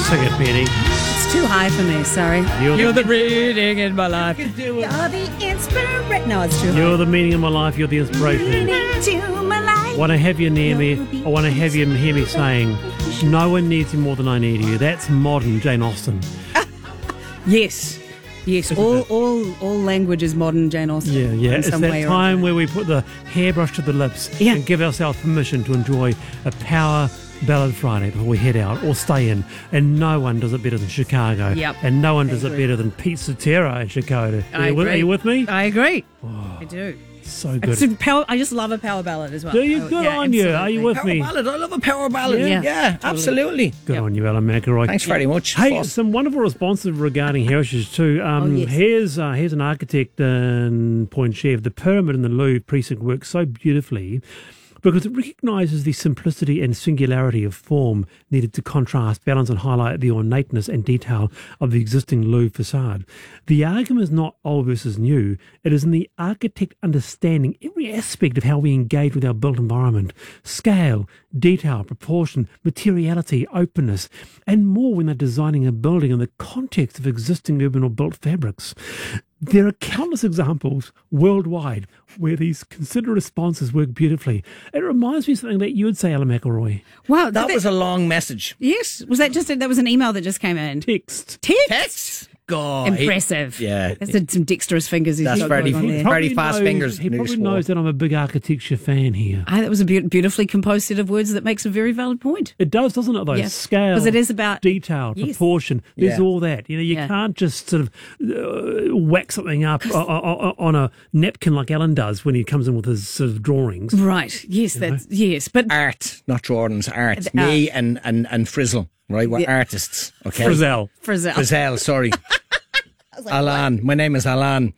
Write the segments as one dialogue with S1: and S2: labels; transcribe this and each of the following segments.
S1: Sing it, Penny.
S2: It's too high for me, sorry.
S1: You're
S2: the reading in my life.
S1: do
S2: You're the inspiration. No, it's too high.
S1: You're the meaning of my life. You're the inspiration.
S2: To my life.
S1: Want to have you near me. I want to have you hear me saying, no one needs you more than I need you. That's modern Jane Austen.
S2: Yes. Yes, all language is modern Jane Austen.
S1: Yeah.
S2: In
S1: It's
S2: some
S1: that
S2: way or
S1: time
S2: other.
S1: where we put the hairbrush to the lips and give ourselves permission to enjoy a power ballad Friday before we head out or stay in. And no one does it better than Chicago.
S2: Yep.
S1: And no one does it better than Pete Cetera in Chicago. Are you with me?
S2: I agree. I do.
S1: So good.
S2: It's a power, I just love a power ballad as well.
S1: Do you? Good on you. Are you with me?
S3: Power ballad. I love a power ballad.
S2: Yeah.
S3: Yeah, absolutely.
S1: Good on you, Alan McElroy.
S3: Thanks very much.
S1: Hey,
S3: Boss.
S1: some wonderful responses regarding heritage too.
S2: Yes.
S1: Here's an architect in Point Chev. The pyramid in the Louvre precinct works so beautifully because it recognises the simplicity and singularity of form needed to contrast, balance and highlight the ornateness and detail of the existing Louvre facade. The argument is not old versus new. It is in the architect understanding every aspect of how we engage with our built environment. Scale, detail, proportion, materiality, openness, and more when they're designing a building in the context of existing urban or built fabrics. There are countless examples worldwide where these considered responses work beautifully. It reminds me of something that you would say, Alan McElroy.
S2: Wow.
S3: That was a long message.
S2: Yes. Was that that was an email that just came in?
S1: Text.
S3: Text? God.
S2: Impressive.
S3: Yeah.
S2: That's some dexterous fingers.
S3: That's
S2: got
S3: very
S2: going on there.
S3: Very fast fingers.
S1: He
S3: Nearly
S1: probably
S3: swore.
S1: knows that I'm a big architecture fan here.
S2: That was a beautifully composed set of words that makes a very valid point.
S1: It does, doesn't it, though?
S2: Yeah.
S1: Scale.
S2: Because it is about
S1: detail,
S2: Yes.
S1: proportion. There's
S3: Yeah.
S1: all that. You know, you
S2: Yeah.
S1: can't just sort of whack something up on a napkin like Alan does when he comes in with his sort of drawings.
S2: Right. Yes, yes. But
S3: Art, not Jordan's art.
S2: It's
S3: Me and Frizzle, right? We're artists. Okay.
S1: Frizzell.
S3: Frizzell, sorry. Alan. My name is Alan.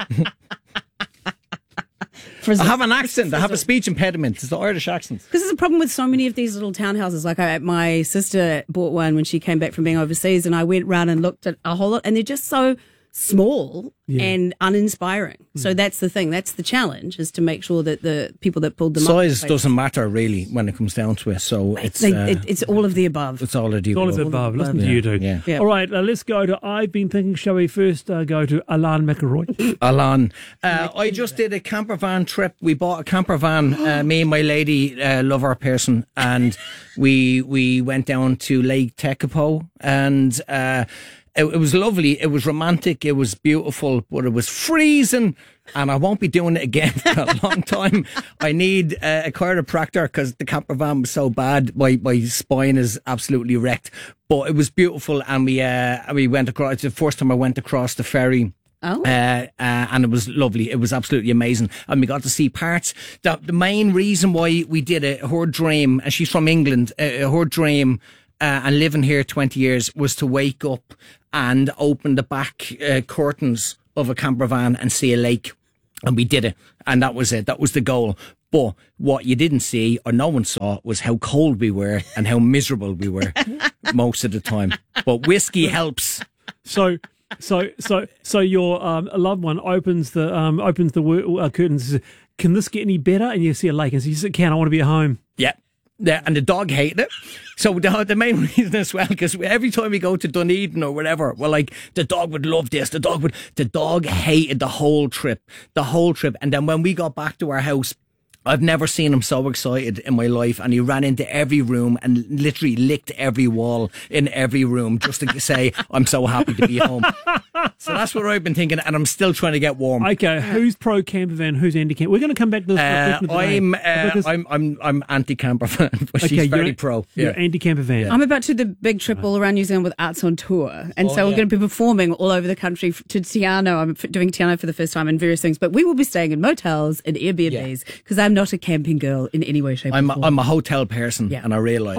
S3: I have an accent. I have a speech impediment. It's the Irish accent.
S2: Because there's a problem with so many of these little townhouses. Like my sister bought one when she came back from being overseas, and I went round and looked at a whole lot, and they're just so small and uninspiring. So that's the thing. That's the challenge, is to make sure that the people that pulled them
S3: Size
S2: up.
S3: doesn't matter really when it comes down to it. So it's
S2: It's all of the above.
S3: it's all of the
S1: All of
S3: above.
S1: the above. Listen to you two.
S3: Yeah.
S2: Yeah.
S1: All right, let's go to I've Been Thinking. Shall we first go to Alan McElroy?
S3: Alan, I just did a camper van trip. We bought a camper van, me and my lady lover person, and we went down to Lake Tekapo, and it was lovely. It was romantic. It was beautiful, but it was freezing, and I won't be doing it again for a long time. I need a chiropractor because the camper van was so bad. My spine is absolutely wrecked. But it was beautiful, and we went across. It's the first time I went across the ferry.
S2: Oh.
S3: And it was lovely. It was absolutely amazing. And we got to see parts. The main reason why we did it, her dream, and she's from England, her dream, and living here 20 years was to wake up and open the back curtains of a camper van and see a lake. And we did it. And that was it. That was the goal. But what you didn't see, or no one saw, was how cold we were and how miserable we were most of the time. But whiskey helps.
S1: So your loved one opens the curtains and says, "Can this get any better?" And you see a lake and says, "Yes, it can. I want to be at home."
S3: Yeah. And the dog hated it. So the main reason as well, because every time we go to Dunedin or whatever, we're like, the dog would love this. The dog hated the whole trip. And then when we got back to our house, I've never seen him so excited in my life, and he ran into every room and literally licked every wall in every room just to say, I'm so happy to be home. So that's what I've been thinking, and I'm still trying to get warm.
S1: Okay, who's pro camper van? Who's anti camper? We're going to come back to this.
S3: I'm anti camper van, but she's very pro.
S1: You're anti camper van.
S2: I'm about to do the big trip all around New Zealand with Arts on Tour. And so we're going to be performing all over the country to Tiano. I'm doing Tiano for the first time and various things. But we will be staying in motels and Airbnbs because I'm not a camping girl in any way, shape, or form.
S3: I'm a hotel person, and I realise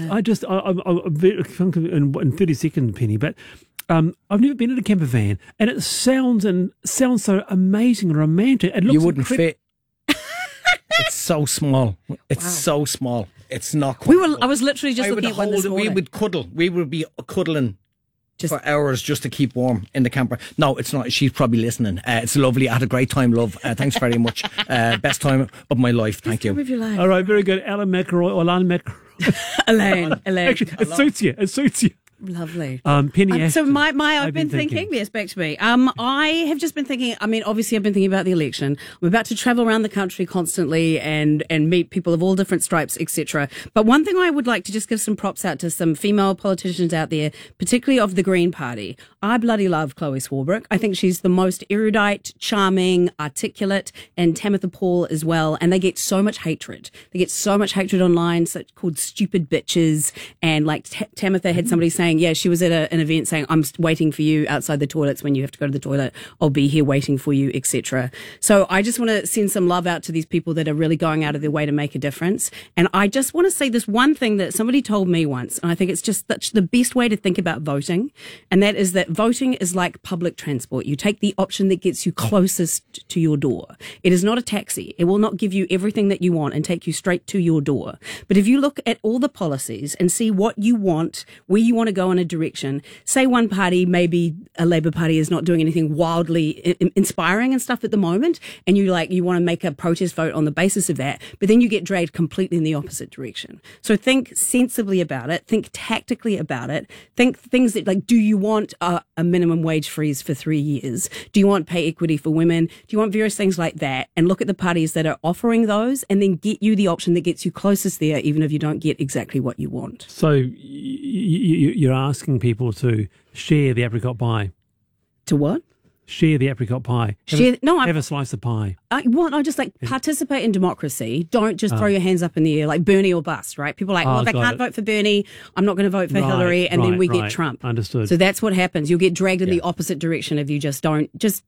S1: I'm very, in 30 seconds, Penny, but I've never been in a camper van, and it sounds so amazing and romantic. It looks
S3: you wouldn't fit. It's so small. It's so small. It's not.
S2: I was literally just looking at one this morning.
S3: We would cuddle. We would be cuddling for hours just to keep warm in the camper. No, it's not. She's probably listening. It's lovely. I had a great time, love. Thanks very much. Best time of my life. Thank you.
S1: All right, very good. Alan McElroy.
S2: Elaine.
S1: Actually, it suits you.
S2: Lovely.
S1: Penny
S2: So
S1: Ashton,
S2: I've been thinking, yes, back to me. I have just been thinking, I mean, obviously I've been thinking about the election. I'm about to travel around the country constantly and meet people of all different stripes, etc. But one thing I would like to just give some props out to some female politicians out there, particularly of the Green Party. I bloody love Chloe Swarbrick. I think she's the most erudite, charming, articulate, and Tamitha Paul as well. And they get so much hatred. They get so much hatred online, called stupid bitches. And like Tamitha had somebody saying, yeah, she was at an event saying, I'm waiting for you outside the toilets when you have to go to the toilet. I'll be here waiting for you, etc. So I just want to send some love out to these people that are really going out of their way to make a difference. And I just want to say this one thing that somebody told me once, and I think it's just the best way to think about voting, and that is that voting is like public transport. You take the option that gets you closest to your door. It is not a taxi. It will not give you everything that you want and take you straight to your door. But if you look at all the policies and see what you want, where you want to go in a direction, say one party, maybe a Labour Party, is not doing anything wildly inspiring and stuff at the moment, and you want to make a protest vote on the basis of that, but then you get dragged completely in the opposite direction. So think sensibly about it, think tactically about it, think things that, like, do you want a minimum wage freeze for 3 years? Do you want pay equity for women? Do you want various things like that? And look at the parties that are offering those and then get you the option that gets you closest there, even if you don't get exactly what you want.
S1: So you're asking people to share the apricot pie.
S2: To what?
S1: Share the apricot pie. Have a slice of pie.
S2: Participate in democracy. Don't just throw your hands up in the air like Bernie or bust, right? People are like, well, if I can't vote for Bernie, I'm not going to vote for Hillary, and then we get Trump.
S1: Understood.
S2: So that's what happens. You'll get dragged in the opposite direction if you just don't.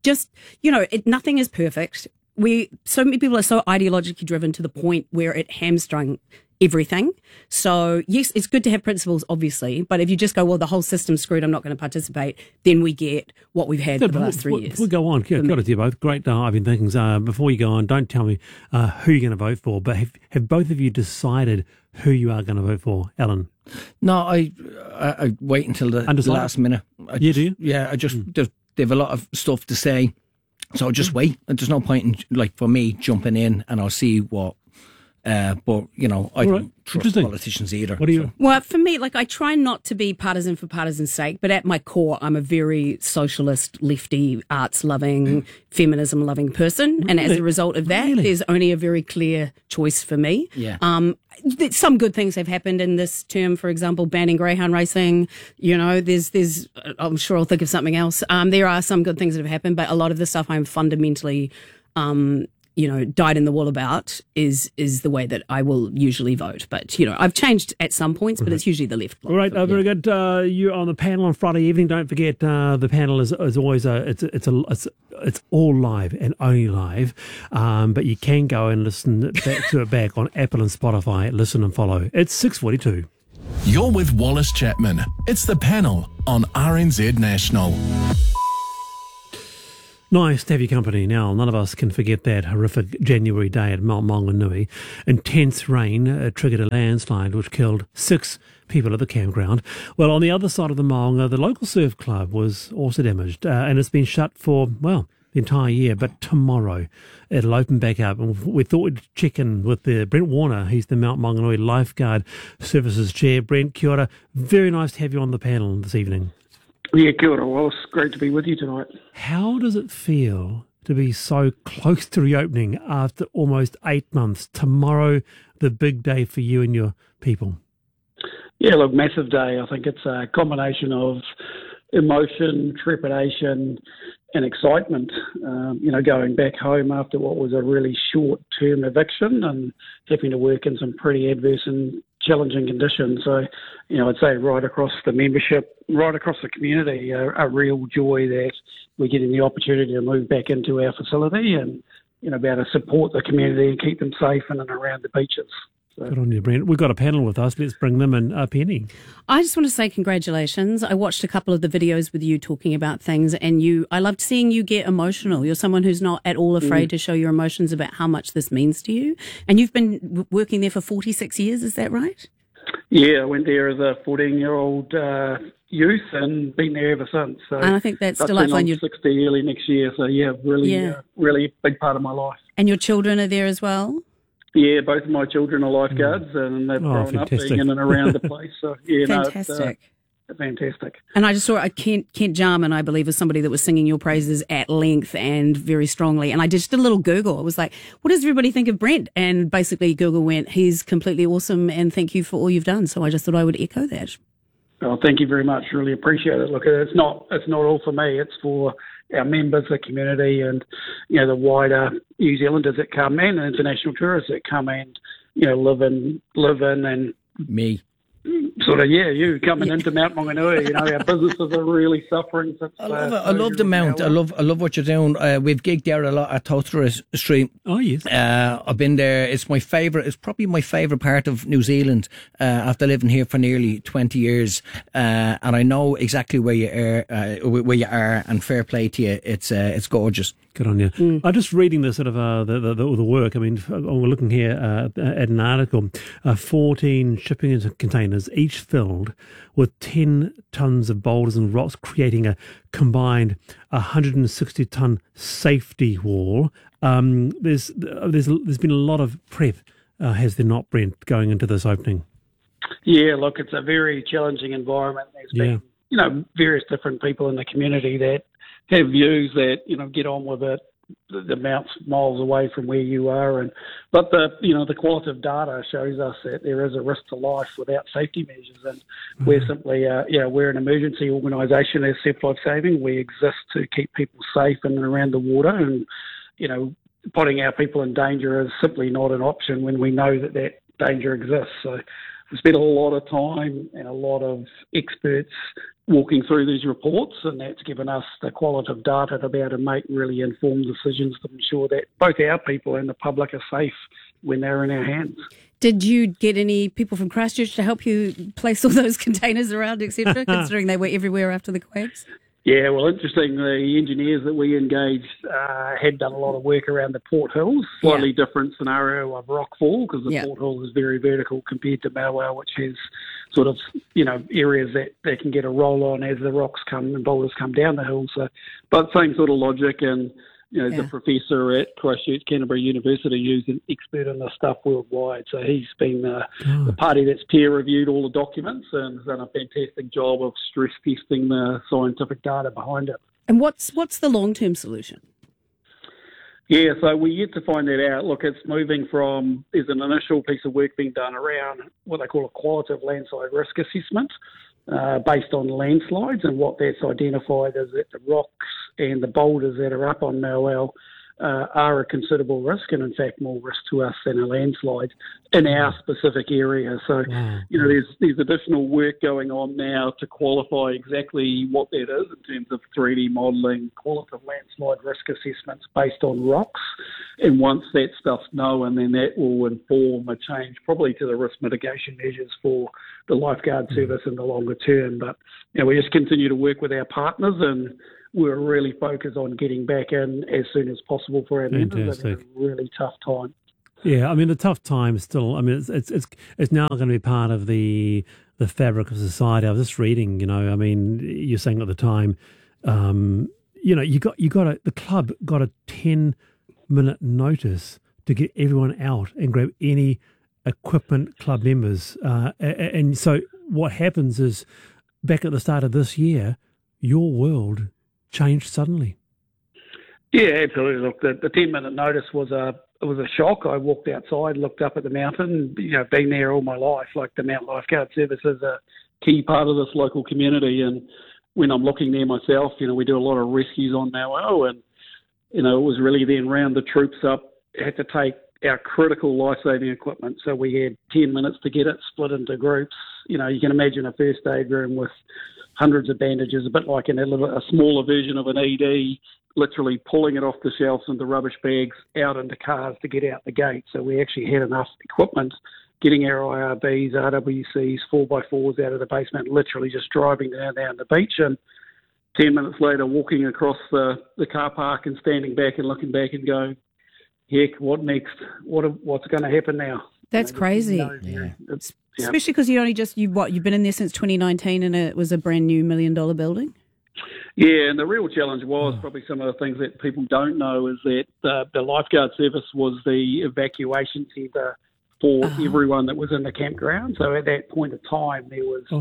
S2: Nothing is perfect. So many people are so ideologically driven to the point where it hamstrung everything. So yes, it's good to have principles, obviously, but if you just go, well, the whole system's screwed, I'm not going to participate, then we get what we've had for the last 3 years.
S1: Before we go on, got to do both. Great I've been thinking. Before you go on, don't tell me who you're going to vote for, but have both of you decided who you are going to vote for, Alan?
S3: No, I wait until the last minute.
S1: Do you?
S3: Yeah, I just they have a lot of stuff to say, so I'll just wait. There's no point in, for me, jumping in, and I'll see what. But, I don't trust politicians either.
S1: What do you?
S3: So.
S2: Well, for me, I try not to be partisan for partisan's sake, but at my core, I'm a very socialist, lefty, arts-loving, feminism-loving person. Really? And as a result of that, there's only a very clear choice for me.
S3: Yeah.
S2: Some good things have happened in this term, for example, banning greyhound racing. There's I'm sure I'll think of something else. There are some good things that have happened, but a lot of the stuff I'm fundamentally dyed in the wool about is the way that I will usually vote. But, I've changed at some points, but it's usually the left bloc.
S1: All right, very good. You're on the panel on Friday evening. Don't forget, the panel is always it's all live and only live. But you can go and listen to it back on Apple and Spotify. Listen and follow. It's 6:42.
S4: You're with Wallace Chapman. It's the panel on RNZ National.
S1: Nice to have your company. Now, none of us can forget that horrific January day at Mount Maunganui. Intense rain triggered a landslide which killed 6 people at the campground. Well, on the other side of the Maunga, the local surf club was also damaged, and it's been shut for, the entire year. But tomorrow it'll open back up. And we thought we'd check in with Brent Warner. He's the Mount Maunganui Lifeguard Services Chair. Brent, kia ora. Very nice to have you on the panel this evening.
S5: Yeah, kia ora, Wallace. Great to be with you tonight.
S1: How does it feel to be so close to reopening after almost 8 months? Tomorrow, the big day for you and your people.
S5: Yeah, look, massive day. I think it's a combination of emotion, trepidation and excitement, going back home after what was a really short-term eviction and having to work in some pretty adverse and challenging conditions. So, I'd say right across the membership, right across the community, a real joy that we're getting the opportunity to move back into our facility and, be able to support the community and keep them safe in and around the beaches. So.
S1: Good on you, Brent. We've got a panel with us. Let's bring them in. Penny.
S2: I just want to say congratulations. I watched a couple of the videos with you talking about things, and I loved seeing you get emotional. You're someone who's not at all afraid to show your emotions about how much this means to you. And you've been working there for 46 years, is that right?
S5: Yeah, I went there as a 14-year-old youth and been there ever since. So
S2: and I think that's delightful.
S5: I'm 60 early next year, so really big part of my life.
S2: And your children are there as well?
S5: Yeah, both of my children are lifeguards, and they've grown up being in and around the place. So
S2: fantastic.
S5: fantastic.
S2: And I just saw Kent Jarman, I believe, was somebody that was singing your praises at length and very strongly. And I just did a little Google. It was like, what does everybody think of Brent? And basically Google went, he's completely awesome and thank you for all you've done. So I just thought I would echo that.
S5: Well, thank you very much. Really appreciate it. Look, it's not all for me. It's for our members, the community, and the wider New Zealanders that come in, and international tourists that come and live in and
S3: me.
S5: Sort of, you coming into Mount Maunganui. Our businesses are really suffering. Since,
S3: I love the Mount. I love what you're doing. We've gigged there a lot at Totara Street.
S1: Oh yes.
S3: I've been there. It's my favourite. It's probably my favourite part of New Zealand. After living here for nearly 20 years, and I know exactly where you are. And fair play to you. It's gorgeous.
S1: Good on you. I'm just reading the sort of the work. I mean, we're looking here at an article. 14 shipping containers, each filled with 10 tons of boulders and rocks, creating a combined 160-ton safety wall. There's been a lot of prep, has there not, Brent, going into this opening?
S5: Yeah, look, it's a very challenging environment. There's been, various different people in the community that have views that, get on with it. The Mount's miles away from where you are, but the qualitative data shows us that there is a risk to life without safety measures, and we're simply we're an emergency organisation as Surf Life Saving. We exist to keep people safe in and around the water, and putting our people in danger is simply not an option when we know that danger exists. So we spent a lot of time and a lot of experts walking through these reports, and that's given us the qualitative data to be able to make really informed decisions to ensure that both our people and the public are safe when they're in our hands.
S2: Did you get any people from Christchurch to help you place all those containers around, etc., considering they were everywhere after the quakes?
S5: Yeah, well, interesting. The engineers that we engaged had done a lot of work around the Port Hills, slightly different scenario of rockfall, because the Port Hills is very vertical compared to Mauao, which has sort of, areas that they can get a roll on as the rocks come and boulders come down the hill. So, but same sort of logic, and the professor at Christchurch Canterbury University, who's an expert in this stuff worldwide. So he's been the party that's peer reviewed all the documents and has done a fantastic job of stress testing the scientific data behind it.
S2: And what's the long-term solution?
S5: Yeah, so we're yet to find that out. Look, it's moving from, there's an initial piece of work being done around what they call a qualitative landslide risk assessment based on landslides, and what that's identified is that the rocks and the boulders that are up on Mauao are a considerable risk, and in fact more risk to us than a landslide in our specific area. So, there's additional work going on now to qualify exactly what that is in terms of 3D modelling, qualitative landslide risk assessments based on rocks. And once that stuff's known, then that will inform a change probably to the risk mitigation measures for the lifeguard service in the longer term. But we just continue to work with our partners, and we're really focused on getting back in as soon as possible for our members. It's a really tough time.
S1: Yeah, I mean, the tough time still, I mean, it's now going to be part of the fabric of society. I was just reading, you're saying at the time, the club got a 10-minute notice to get everyone out and grab any equipment club members. And so what happens is, back at the start of this year, your world changed suddenly.
S5: Yeah, absolutely. Look, the 10-minute notice was a shock. I walked outside, looked up at the mountain. Been there all my life. Like, the Mount Lifeguard Service is a key part of this local community. And when I'm looking there myself, we do a lot of rescues on Mauao, and it was really then round the troops up. Had to take our critical life-saving equipment. So we had 10 minutes to get it split into groups. You can imagine a first aid room with hundreds of bandages, a bit like a smaller version of an ED, literally pulling it off the shelves into rubbish bags, out into cars to get out the gate. So we actually had enough equipment, getting our IRBs, RWCs, 4x4s out of the basement, literally just driving down the beach, and 10 minutes later walking across the car park and standing back and looking back and going, heck, what next? What's going to happen now?
S2: That's crazy. Especially because you've been in there since 2019, and it was a brand new $1 million building.
S5: Yeah, and the real challenge was probably some of the things that people don't know is that the lifeguard service was the evacuation centre for everyone that was in the campground. So at that point of time, there was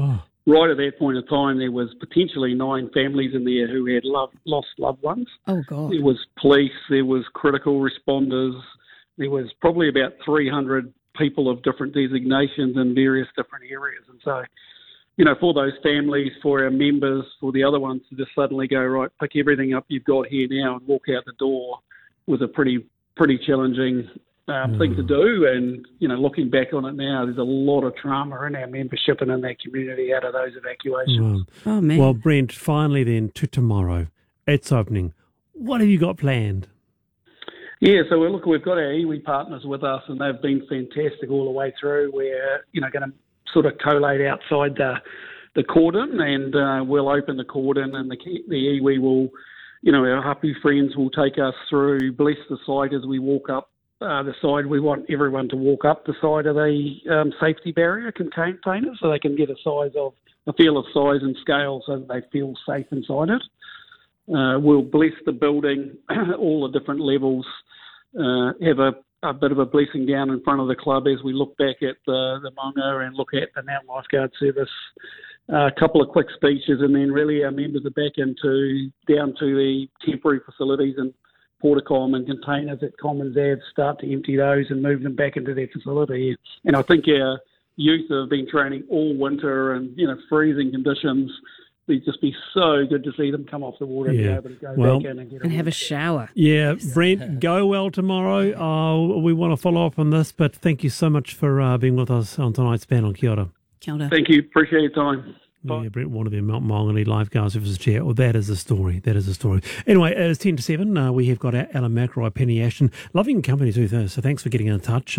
S5: right at that point of time, there was potentially 9 families in there who had lost loved ones.
S2: Oh, God.
S5: There was police, there was critical responders, there was probably about 300 people of different designations in various different areas. And so, for those families, for our members, for the other ones to just suddenly go, right, pick everything up you've got here now and walk out the door was a pretty challenging thing to do. And, looking back on it now, there's a lot of trauma in our membership and in that community out of those evacuations.
S2: Oh, man.
S1: Well, Brent, finally then to tomorrow. It's opening. What have you got planned?
S5: Yeah, so we've got our iwi partners with us, and they've been fantastic all the way through. We're, going to sort of collate outside the cordon, and we'll open the cordon, and the iwi will, our happy friends will take us through, bless the site as we walk up the side. We want everyone to walk up the side of the safety barrier container so they can get a feel of size and scale so that they feel safe inside it. We'll bless the building, all the different levels, have a bit of a blessing down in front of the club as we look back at the maunga and look at the Mount Lifeguard Service. A couple of quick speeches, and then really our members are back down to the temporary facilities and portacom and containers at Commons Ave, start to empty those and move them back into their facility. And I think our youth have been training all winter and, freezing conditions. It'd just be so good to see them come off the water and be able to go back in and
S2: have a shower.
S1: Yeah, Brent, go well tomorrow. We want to follow up on this, but thank you so much for being with us on tonight's panel. Kia ora.
S2: Kia ora.
S5: Thank you. Appreciate your time.
S1: Yeah, Brent Wannabe, Mount Maunganui Lifeguard Services Chair. Well, that is a story. Anyway, it's 10 to 7. We have got Alan McElroy, Penny Ashton. Loving company too, so thanks for getting in touch.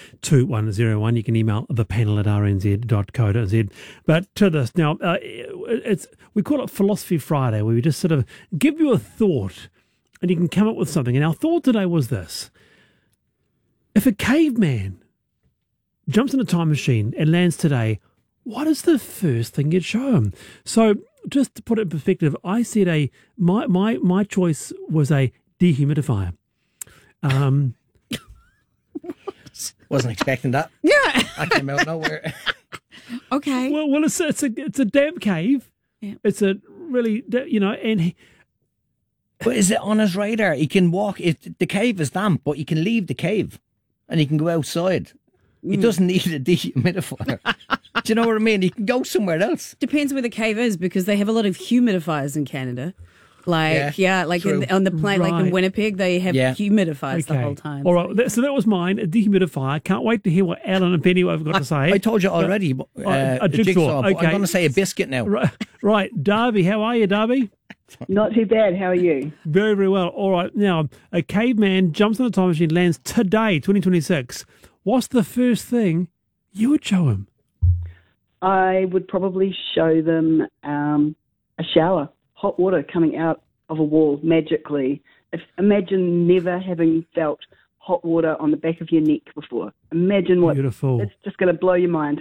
S1: 2101. You can email thepanel@rnz.co.nz. But to this, now, we call it Philosophy Friday, where we just sort of give you a thought and you can come up with something. And our thought today was this. If a caveman jumps in a time machine and lands today, what is the first thing you'd show him? So, just to put it in perspective, I said my choice was a dehumidifier.
S3: Wasn't expecting that.
S2: Yeah,
S3: I came out nowhere.
S2: Okay.
S1: Well, it's a damp cave.
S2: Yeah.
S1: It's a really and.
S3: But is it on his radar? He can walk. The cave is damp, but he can leave the cave, and he can go outside. He doesn't need a dehumidifier. Do you know what I mean? He can go somewhere else.
S2: Depends where the cave is, because they have a lot of humidifiers in Canada. On the plane, like in Winnipeg, they have humidifiers the whole time.
S1: All right, so that was mine, a dehumidifier. Can't wait to hear what Alan and Penny have got to say.
S3: I told you already.
S1: A jigsaw. Okay.
S3: I'm going to say a biscuit now.
S1: Right, Darby, how are you, Darby?
S6: Not too bad. How are you?
S1: Very, very well. All right, now, a caveman jumps in a time machine, lands today, 2026. What's the first thing you would show him?
S6: I would probably show them a shower, hot water coming out of a wall magically. Imagine never having felt hot water on the back of your neck before. Imagine what.
S1: Beautiful.
S6: It's just going to blow your mind.